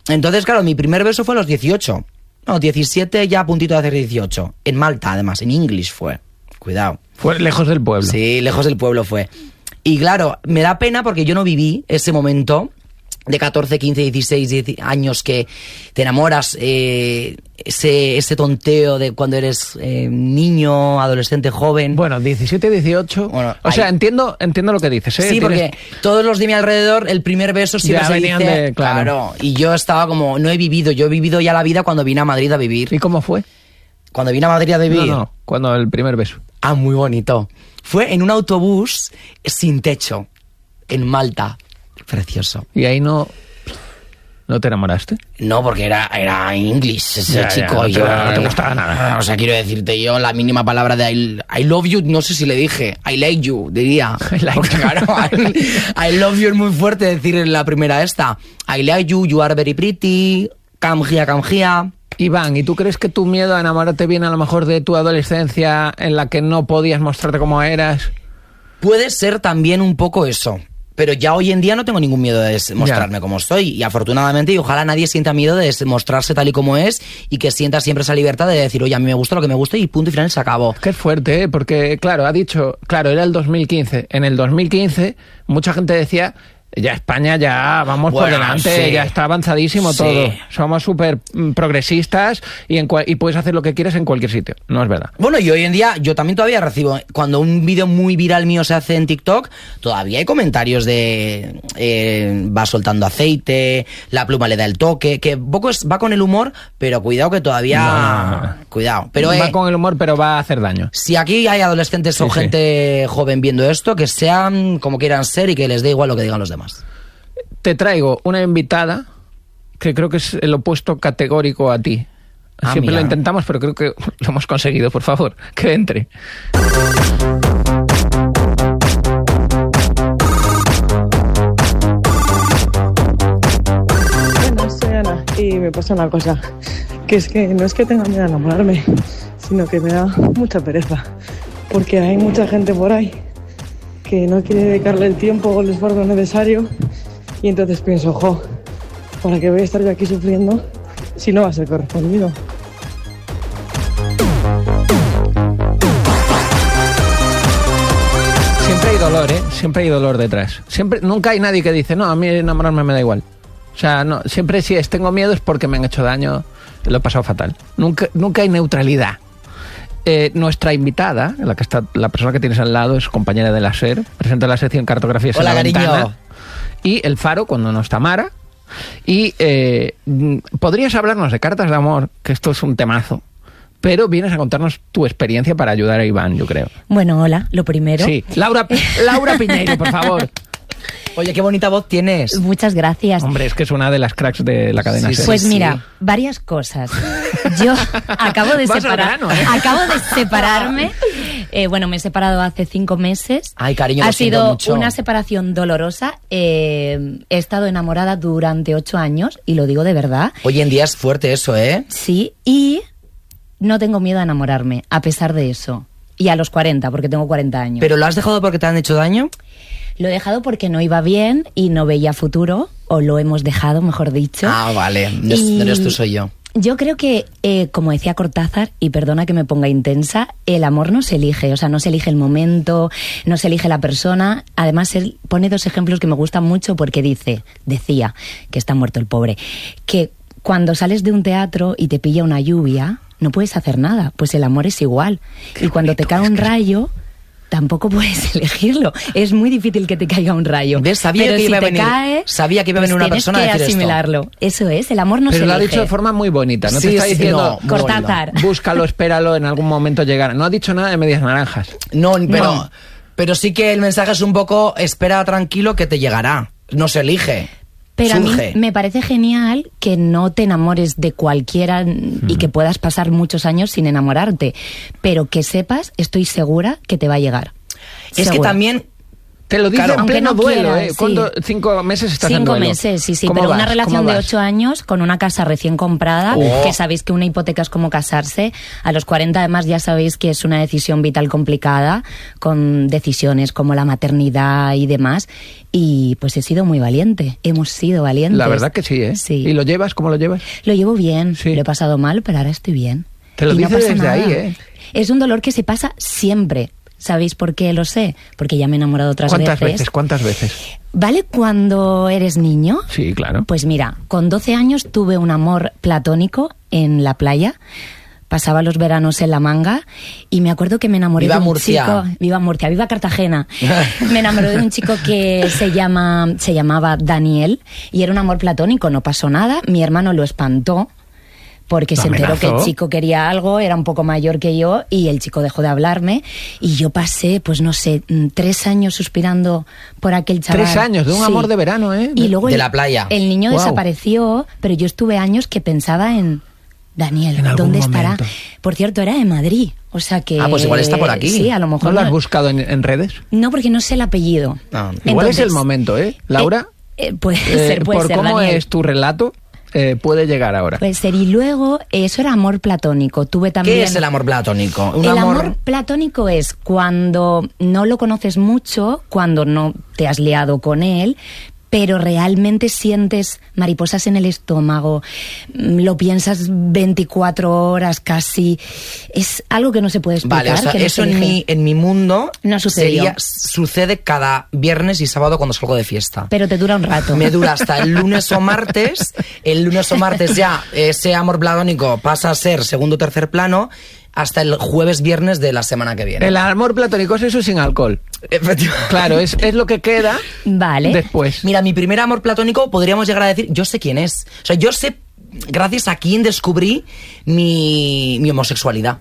Entonces, claro, mi primer beso fue a los dieciocho. No, diecisiete, ya a puntito de hacer dieciocho. En Malta, además, en English fue. Cuidado. Fue lejos del pueblo. Sí, lejos del pueblo fue. Y claro, me da pena porque yo no viví ese momento de catorce, quince, dieciséis años que te enamoras, eh, ese, ese tonteo de cuando eres eh, niño, adolescente, joven. Bueno, diecisiete, dieciocho... Bueno, o hay... sea, entiendo entiendo lo que dices, ¿eh? Sí, Tienes... porque todos los de mi alrededor, el primer beso siempre ya se venían dice... de... Claro. claro. Y yo estaba como, no he vivido, yo he vivido ya la vida cuando vine a Madrid a vivir. ¿Y cómo fue? Cuando vine a Madrid a vivir... No, no, cuando el primer beso. Ah, muy bonito. Fue en un autobús sin techo, en Malta. Precioso. Y ahí no... ¿No te enamoraste? No, porque era, era inglés ese ya, chico. Ya, no, yo, te, no te gustaba nada. O sea, quiero decirte, yo la mínima palabra de I, I love you, no sé si le dije. I like you, diría. I like porque, claro, I, I love you es muy fuerte decir en la primera esta. I like you, you are very pretty, come here, come here. Iván, ¿y tú crees que tu miedo a enamorarte viene a lo mejor de tu adolescencia en la que no podías mostrarte como eras? Puede ser también un poco eso. Pero ya hoy en día no tengo ningún miedo de mostrarme ya. como soy. Y afortunadamente, y ojalá nadie sienta miedo de mostrarse tal y como es y que sienta siempre esa libertad de decir, oye, a mí me gusta lo que me gusta y punto y final se acabó. Qué fuerte, ¿eh? Porque, claro, ha dicho, claro, era el dos mil quince. En el dos mil quince mucha gente decía... Ya España ya vamos bueno, por delante, sí. ya está avanzadísimo sí. todo. Somos súper progresistas y, en cual, y puedes hacer lo que quieras en cualquier sitio. No es verdad. Bueno, y hoy en día yo también todavía recibo, cuando un vídeo muy viral mío se hace en TikTok, todavía hay comentarios de eh, va soltando aceite, la pluma le da el toque, que poco es, va con el humor, pero cuidado que todavía... No, no, no. Cuidado. Pero, va eh, con el humor, pero va a hacer daño. Si aquí hay adolescentes sí, o gente sí. joven viendo esto, que sean como quieran ser y que les dé igual lo que digan los demás. Te traigo una invitada que creo que es el opuesto categórico a ti. Ah, Siempre mira. lo intentamos, pero creo que lo hemos conseguido. Por favor, que entre. Bueno, soy Ana y me pasa una cosa, que es que no es que tenga miedo a enamorarme, sino que me da mucha pereza, porque hay mucha gente por ahí que no quiere dedicarle el tiempo o el esfuerzo necesario y entonces pienso, jo, ¿para qué voy a estar yo aquí sufriendo si no va a ser correspondido? Siempre hay dolor, ¿eh? Siempre hay dolor detrás. Siempre, nunca hay nadie que dice, no, a mí enamorarme me da igual. O sea, no, siempre si es tengo miedo es porque me han hecho daño, lo he pasado fatal. Nunca, nunca hay neutralidad. Eh, nuestra invitada, la que está, la persona que tienes al lado, es compañera de la SER, presenta la sección Cartografías en la Ventana y El Faro cuando no está Mara. Y eh, podrías hablarnos de cartas de amor, que esto es un temazo, pero vienes a contarnos tu experiencia para ayudar a Iván, yo creo. Bueno, hola, lo primero. Sí, Laura, Laura Piñeiro, por favor. Oye, qué bonita voz tienes. Muchas gracias. Hombre, es que es una de las cracks de la cadena. Sí, SER. Pues mira, sí. varias cosas. Yo acabo de separar, grano, ¿eh? acabo de separarme. Eh, bueno, me he separado hace cinco meses. Ay, cariño, ha lo siento sido mucho. Una separación dolorosa. Eh, he estado enamorada durante ocho años y lo digo de verdad. Hoy en día es fuerte eso, ¿eh? Sí, y no tengo miedo a enamorarme, a pesar de eso. Y a los cuarenta, porque tengo cuarenta años. ¿Pero lo has dejado porque te han hecho daño? Lo he dejado porque no iba bien y no veía futuro, o lo hemos dejado, mejor dicho. Ah, vale, no, y no eres tú, soy yo. Yo creo que, eh, como decía Cortázar, y perdona que me ponga intensa, el amor no se elige, o sea, no se elige el momento, no se elige la persona. Además, él pone dos ejemplos que me gustan mucho porque dice, decía, que está muerto el pobre, que cuando sales de un teatro y te pilla una lluvia, no puedes hacer nada, pues el amor es igual. Qué y cuando bonito, te cae un que... rayo... tampoco puedes elegirlo. Es muy difícil que te caiga un rayo. ¿Ves? Sabía Pero que si iba a te venir, cae, sabía que iba a venir pues una persona a decir tienes que asimilarlo. Esto. Eso es, el amor no Pero se lo elige. ha dicho de forma muy bonita. No sí, te está sí, diciendo, no, Cortázar. Búscalo, espéralo, en algún momento llegará. No ha dicho nada de medias naranjas. No, pero, No. pero sí que el mensaje es un poco, espera tranquilo que te llegará. No se elige. Pero Surge. a mí me parece genial que no te enamores de cualquiera y que puedas pasar muchos años sin enamorarte. Pero que sepas, estoy segura que te va a llegar. Es Segura. que también Te lo dice Claro, en pleno aunque no duelo, quieras, ¿eh? sí. ¿Cuánto, ¿Cinco meses estás en Cinco duelo? meses, sí, sí, ¿Cómo pero vas? una relación ¿Cómo de vas? ocho años con una casa recién comprada, Oh. que sabéis que una hipoteca es como casarse. A los cuarenta además ya sabéis que es una decisión vital complicada, con decisiones como la maternidad y demás. Y pues he sido muy valiente, hemos sido valientes. La verdad que sí, ¿eh? Sí. ¿Y lo llevas? ¿Cómo lo llevas? Lo llevo bien, lo he pasado mal, pero ahora estoy bien. Te lo Y no dice pasa desde nada. ahí, ¿eh? Es un dolor que se pasa siempre. ¿Sabéis por qué lo sé? Porque ya me he enamorado otras ¿Cuántas veces. veces? ¿Cuántas veces? ¿Vale cuando eres niño? Sí, claro. Pues mira, con doce años tuve un amor platónico en la playa. Pasaba los veranos en La Manga y me acuerdo que me enamoré Viva de un Murcia. chico... Viva Murcia, viva Cartagena. Me enamoré de un chico que se llama se llamaba Daniel y era un amor platónico, no pasó nada. Mi hermano lo espantó porque ¿Lo se enteró que el amenazó? chico quería algo, era un poco mayor que yo y el chico dejó de hablarme y yo pasé, pues no sé, mm, tres años suspirando por aquel chaval. Tres años de un Sí. amor de verano, ¿eh? Y luego De el, la playa. el niño Guau. desapareció, pero yo estuve años que pensaba en Daniel, En algún ¿dónde estará? momento. Por cierto, era de Madrid, o sea que... Ah, pues igual está por aquí. Sí, a lo mejor... ¿No lo has no- buscado en, en redes? no, porque no sé el apellido. Ah, Igual es Entonces, el momento, ¿eh? Laura, eh, puede eh, ser, puede por ser, cómo Daniel. es tu relato, eh, puede llegar ahora. Puede ser. Y luego, eso era amor platónico. Tuve también... ¿Qué es el amor platónico? Un el amor... amor... platónico es cuando no lo conoces mucho, cuando no te has liado con él, pero realmente sientes mariposas en el estómago, mm, lo piensas veinticuatro horas casi. Es algo que no se puede explicar. Vale, o sea, que no eso se en elige. mi, en mi mundo No sucedió. sería- sucede cada viernes y sábado cuando salgo de fiesta. Pero te dura un rato. Me dura hasta el lunes o martes. El lunes o martes ya ese amor platónico pasa a ser segundo o tercer plano hasta el jueves, viernes de la semana que viene. El amor platónico es eso sin alcohol. Efectivamente. Claro, es, es lo que queda Vale. después. Mira, mi primer amor platónico podríamos llegar a decir, yo sé quién es. O sea, yo sé gracias a quién descubrí mi, mi homosexualidad.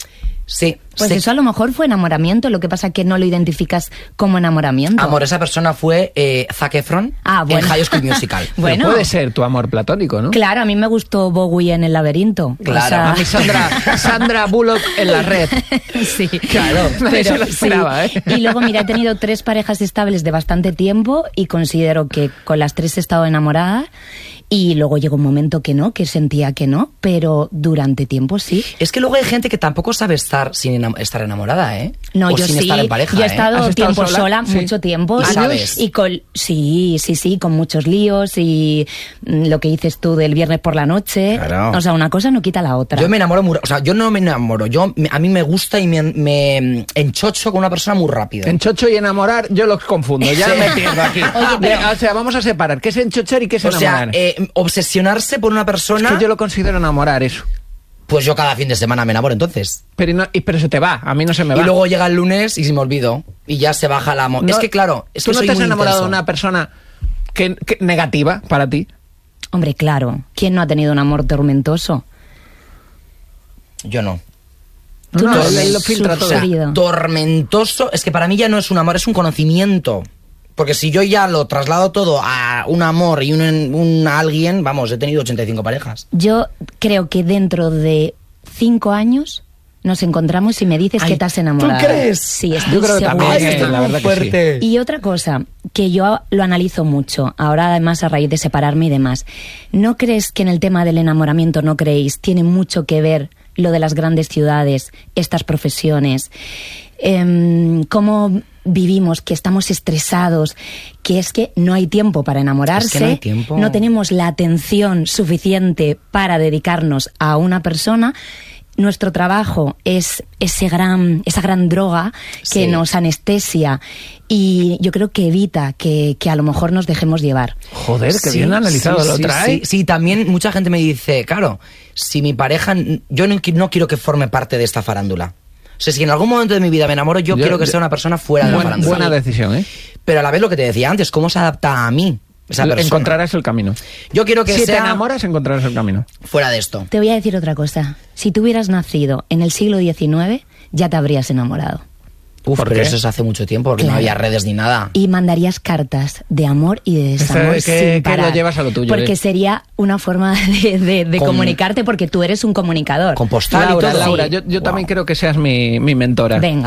Sí. Pues sé- eso a lo mejor fue enamoramiento, lo que pasa que no lo identificas como enamoramiento. Amor, esa persona fue eh, Zac Efron Ah, bueno. en High School Musical. Pero Bueno. puede ser tu amor platónico, ¿no? Claro, a mí me gustó Bowie en El laberinto. Claro. O sea, A mí Sandra, Sandra Bullock en la red. sí. Claro. Nadie se Pero, lo esperaba, sí. ¿eh? Y luego, mira, he tenido tres parejas estables de bastante tiempo y considero que con las tres he estado enamorada. Y luego llegó un momento que no, que sentía que no, pero durante tiempo sí. Es que luego hay gente que tampoco sabe estar sin enam- estar enamorada, ¿eh? No, o yo sin sí. estar en pareja, yo he ¿eh? estado ¿Has estado tiempo sola? sola, Sí. mucho tiempo. ¿Y Y- sabes? Y con, sí, sí, sí, con muchos líos y mm, lo que dices tú del viernes por la noche. Claro. O sea, una cosa no quita la otra. Yo me enamoro muy... O sea, yo no me enamoro. Yo, me- a mí me gusta y me, me enchocho con una persona muy rápido. Enchocho y enamorar, yo los confundo. Ya Sí. me pierdo aquí. Oye, pero- O sea, vamos a separar. ¿Qué es enchochar y qué es O sea, enamorar? eh, obsesionarse por una persona... es que yo lo considero enamorar, eso. Pues yo cada fin de semana me enamoro entonces. Pero, no- y- pero se te va, a mí no se me Y va. luego llega el lunes y se me olvido. Y ya se baja la... amor. No- es que claro, es ¿Tú que no soy te has muy enamorado intenso. de una persona que, que- negativa para ti? Hombre, claro. ¿Quién no ha tenido un amor tormentoso? Yo no. Tú No, no él- has él lo filtra todo. sufrido. Tormentoso, es que para mí ya no es un amor, es un conocimiento. Porque si yo ya lo traslado todo a un amor y un, un alguien, vamos, he tenido ochenta y cinco parejas. Yo creo que dentro de cinco años nos encontramos y me dices Ay, que te has enamorado. ¿tú crees? Sí, estoy Yo creo que segura. también, Ay, eh, está la muy verdad que sí. fuerte. Y otra cosa, que yo lo analizo mucho, ahora además a raíz de separarme y demás, ¿no crees que en el tema del enamoramiento, no creéis, tiene mucho que ver lo de las grandes ciudades, estas profesiones, em, cómo vivimos, que estamos estresados, que es que no hay tiempo para enamorarse, Es que no hay tiempo. no tenemos la atención suficiente para dedicarnos a una persona? Nuestro trabajo es ese gran, esa gran droga que Sí. nos anestesia y yo creo que evita que, que a lo mejor nos dejemos llevar. Joder, que Sí, bien analizado sí, lo sí, trae. Sí, sí, también mucha gente me dice, claro, si mi pareja, yo no, qui- no quiero que forme parte de esta farándula. O sea, si en algún momento de mi vida me enamoro, yo, Yo- quiero que yo- sea una persona fuera de la Buena, farándula. buena decisión, ¿eh? Pero a la vez lo que te decía antes, ¿cómo se adapta a mí esa persona? Encontrarás el camino. Yo quiero que si te sea enamoras, encontrarás el camino. fuera de esto. Te voy a decir otra cosa. Si tú hubieras nacido en el siglo diecinueve, ya te habrías enamorado. Uf, ¿Por pero qué? eso es hace mucho tiempo, porque no Claro. había redes ni nada. Y mandarías cartas de amor y de desamor Esto es que- sin que lo parar. llevas a lo tuyo, Porque ¿eh? sería una forma de, de- de Con- comunicarte, porque tú eres un comunicador. Con postal Laura, y todo. Laura, Sí. yo, yo Wow. también creo que seas mi, mi mentora. Venga.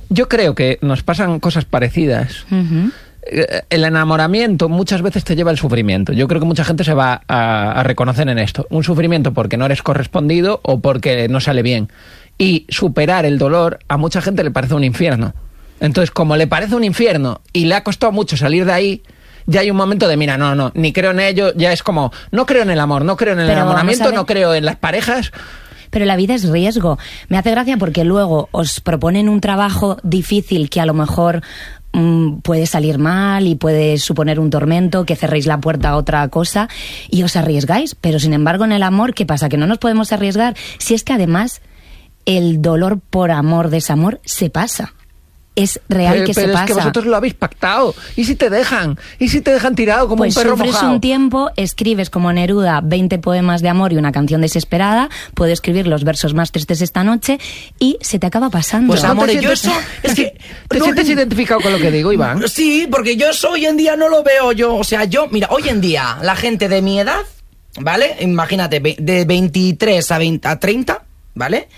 yo creo que nos pasan cosas parecidas. Uh-huh. El enamoramiento muchas veces te lleva al sufrimiento. Yo creo que mucha gente se va a, a reconocer en esto. Un sufrimiento porque no eres correspondido o porque no sale bien. Y superar el dolor a mucha gente le parece un infierno. Entonces, como le parece un infierno y le ha costado mucho salir de ahí, ya hay un momento de, mira, no, no, ni creo en ello. Ya es como, no creo en el amor, no creo en el Pero enamoramiento, no creo en las parejas. Pero la vida es riesgo. Me hace gracia porque luego os proponen un trabajo difícil que a lo mejor mmm, puede salir mal y puede suponer un tormento, que cerréis la puerta a otra cosa y os arriesgáis. Pero sin embargo en el amor, ¿qué pasa? Que no nos podemos arriesgar. Si es que además el dolor por amor, desamor, se pasa. Es real pero, que pero se es pasa. Que vosotros lo habéis pactado. ¿Y si te dejan? ¿Y si te dejan tirado como pues un perro mojado? Pues sufres un tiempo, escribes como Neruda veinte poemas de amor y una canción desesperada, puedo escribir los versos más tristes esta noche y se te acaba pasando. Pues amor, yo eso... Es que, ¿Te no, sientes identificado con lo que digo, Iván? Sí, porque yo eso hoy en día no lo veo yo. O sea, yo... Mira, hoy en día la gente de mi edad, ¿vale? Imagínate, de veintitrés a, veinte, a treinta, ¿vale?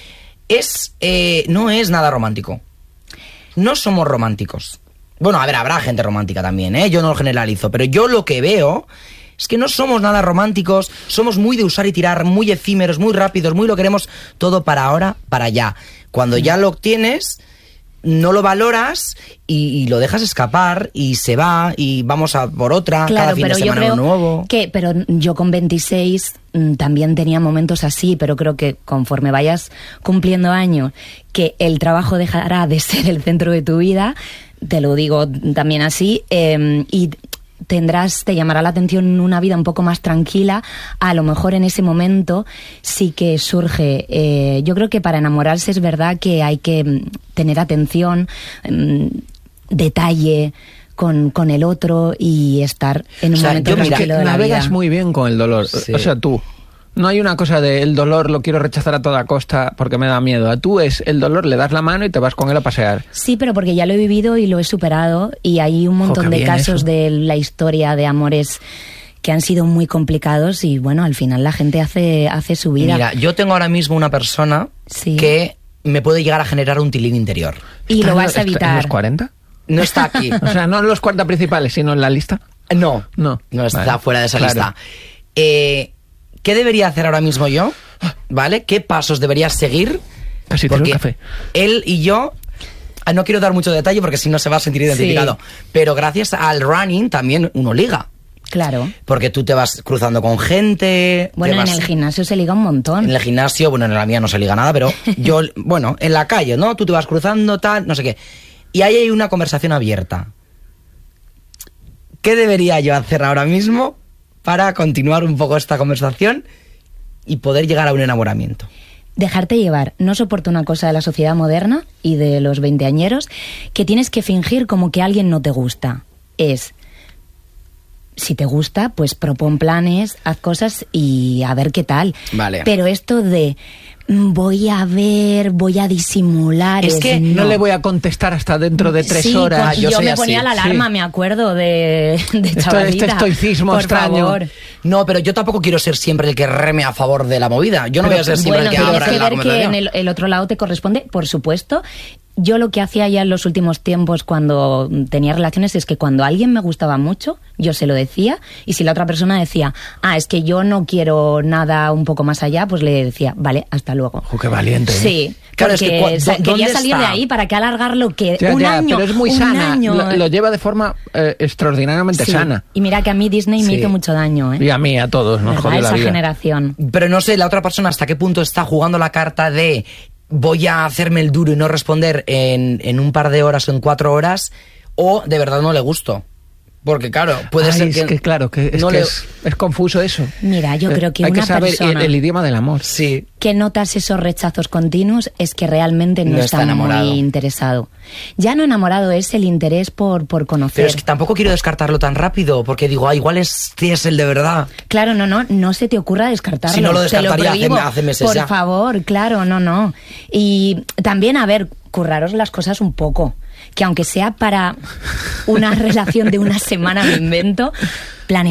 Es... Eh, no es nada romántico. No somos románticos. Bueno, a ver, habrá gente romántica también, ¿eh? Yo no lo generalizo, pero yo lo que veo es que no somos nada románticos, somos muy de usar y tirar, muy efímeros, muy rápidos, muy lo queremos todo para ahora, para allá. Cuando ya lo obtienes, no lo valoras y, y lo dejas escapar y se va y vamos a por otra, claro, cada fin pero de semana yo creo uno nuevo. Que, pero yo con veintiséis mmm, también tenía momentos así, pero creo que conforme vayas cumpliendo años, que el trabajo dejará de ser el centro de tu vida, te lo digo también así, eh, y tendrás, te llamará la atención una vida un poco más tranquila. A lo mejor en ese momento sí que surge, eh, yo creo que para enamorarse es verdad que hay que mm, tener atención, mm, detalle con, con el otro y estar en un o sea, momento yo tranquilo que de la navegas vida. muy bien con el dolor, sí. O sea, tú no hay una cosa de el dolor lo quiero rechazar a toda costa porque me da miedo. A tú es el dolor, le das la mano y te vas con él a pasear. Sí, pero porque ya lo he vivido y lo he superado y hay un montón Jo, de bien casos eso. de la historia de amores que han sido muy complicados y bueno, al final la gente hace, hace su vida. Mira, yo tengo ahora mismo una persona sí. que me puede llegar a generar un tilín interior. Y lo vas a evitar. ¿En los cuarenta? No está aquí. O sea, no en los cuarenta principales, sino en la lista. No, no, no está vale. fuera de esa Claro. lista. Eh, ¿Qué debería hacer ahora mismo yo? ¿Vale? ¿Qué pasos deberías seguir? Casi porque un café. Él y yo, no quiero dar mucho detalle porque si no se va a sentir identificado, sí. Pero gracias al running también uno liga. Claro. Porque tú te vas cruzando con gente. Bueno, vas... en el gimnasio se liga un montón. En el gimnasio, bueno, en la mía no se liga nada, pero yo, bueno, en la calle, ¿no? Tú te vas cruzando, tal, no sé qué. Y ahí hay una conversación abierta. ¿Qué debería yo hacer ahora mismo para continuar un poco esta conversación y poder llegar a un enamoramiento? Dejarte llevar. No soporto una cosa de la sociedad moderna y de los veinteañeros, que tienes que fingir como que alguien no te gusta. Es, si te gusta, pues propon planes, haz cosas y a ver qué tal. Vale. Pero esto de voy a ver, voy a disimular. Es, es que no. no le voy a contestar hasta dentro de tres sí, horas. Pues yo, yo me ponía así. La alarma, sí. Me acuerdo de, de chavalita. Este estoicismo por extraño. Favor. No, pero yo tampoco quiero ser siempre el que reme a favor de la movida. Yo no pero, voy a ser siempre bueno, el que abra que la ver conversación. Que en el, el otro lado te corresponde, por supuesto. Yo lo que hacía ya en los últimos tiempos cuando tenía relaciones es que cuando alguien me gustaba mucho, yo se lo decía, y si la otra persona decía, ah, es que yo no quiero nada un poco más allá, pues le decía, vale, hasta luego. Oh, qué valiente. Sí, claro, porque es que, quería salir está? de ahí, ¿para qué alargarlo? Que ya, un ya, año, pero es muy un sana, año. Lo, lo lleva de forma eh, extraordinariamente sí. sana. Y mira que a mí Disney sí. me hizo mucho daño, ¿eh? Y a mí, a todos, nos jodió la esa vida. generación. Pero no sé, la otra persona hasta qué punto está jugando la carta de voy a hacerme el duro y no responder en, en un par de horas o en cuatro horas, o de verdad no le gusto. Porque claro, puede Ay, ser es que... que claro, que, es, no que le... es, es confuso eso. Mira, yo creo que Hay una que saber persona el, el idioma del amor. Sí. que notas esos rechazos continuos es que realmente no, no está, está muy interesado. Ya no enamorado, es el interés por, por conocer. Pero es que tampoco quiero descartarlo tan rápido, porque digo, ah, igual este es el de verdad. Claro, no, no, no se te ocurra descartarlo. Si no lo descartaría te lo hace, hace meses por ya. Por favor, claro, no, no. Y también, a ver, curraros las cosas un poco. Que aunque sea para una relación de una semana, me invento,